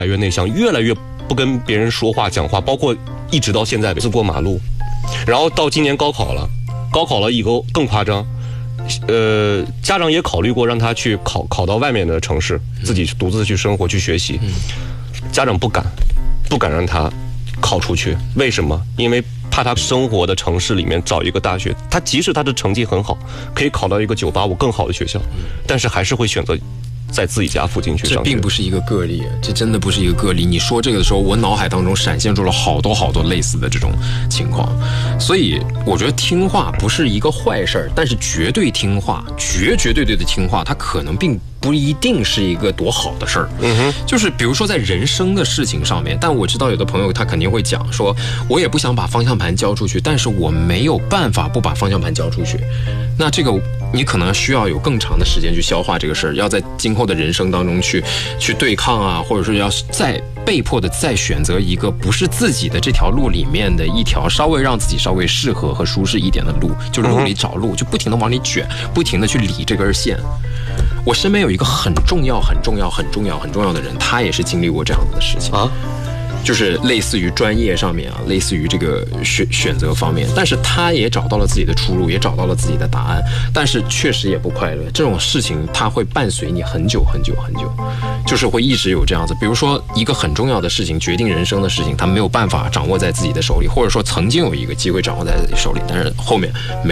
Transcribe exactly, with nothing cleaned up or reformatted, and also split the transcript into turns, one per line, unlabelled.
来越内向，越来越不跟别人说话讲话，包括一直到现在每次过马路。然后到今年高考了，高考了以后更夸张，呃，家长也考虑过让他去考考到外面的城市，自己独自去生活去学习，家长不敢，不敢让他考出去。为什么？因为怕他生活的城市里面找一个大学，他即使他的成绩很好，可以考到一个九八五更好的学校，但是还是会选择在自己家附近去上学。
这并不是一个个例，这真的不是一个个例。你说这个的时候，我脑海当中闪现出了好多好多类似的这种情况。所以我觉得听话不是一个坏事儿，但是绝对听话，绝绝对对的听话，它可能并不一定是一个多好的事儿。嗯哼，就是比如说在人生的事情上面，但我知道有的朋友他肯定会讲说，我也不想把方向盘交出去，但是我没有办法不把方向盘交出去。那这个你可能需要有更长的时间去消化这个事儿，要在今后的人生当中去去对抗啊，或者说要再被迫的再选择一个不是自己的这条路里面的一条稍微让自己稍微适合和舒适一点的路，就路里找路，就不停的往里卷，不停的去理这根线。我身边有一个很重要、很重要、很重要、很重要的人，他也是经历过这样子的事情啊，就是类似于专业上面啊，类似于这个选选择方面，但是他也找到了自己的出路，也找到了自己的答案，但是确实也不快乐。这种事情它会伴随你很久很久很久，就是会一直有这样子。比如说一个很重要的事情，决定人生的事情，他没有办法掌握在自己的手里，或者说曾经有一个机会掌握在自己手里，但是后面没